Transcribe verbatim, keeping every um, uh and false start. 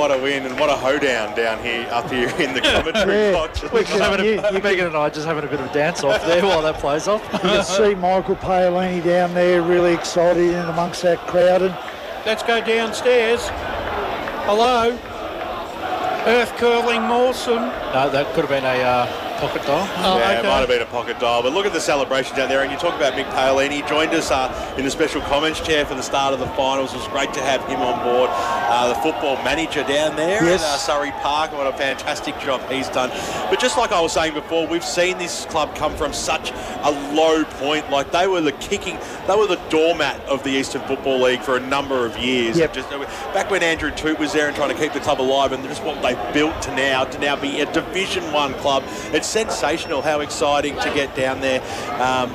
what a win and what a hoedown down here, up here in the commentary Yeah. box. We're just having You- a, you Megan and I are just having a bit of a dance off there while that plays off. You can see Michael Paolini down there really excited in amongst that crowd. And Let's go downstairs. Hello. Earth Curling Mawson. No, that could have been a uh, pocket dial. Oh, yeah, okay. it might have been a pocket dial, but look at the celebration down there. And you talk about Mick Paolini. He joined us uh, in the special comments chair for the start of the finals. It was great to have him on board. Uh, the football manager down there Yes. at uh, Surrey Park. What a fantastic job he's done. But just like I was saying before, we've seen this club come from such a low point. Like they were the kicking, they were the doormat of the Eastern Football League for a number of years. Yep. Just back when Andrew Toot was there and trying to keep the club alive, and just what they built to now to now be a Division One club. It's sensational how exciting to get down there. Um,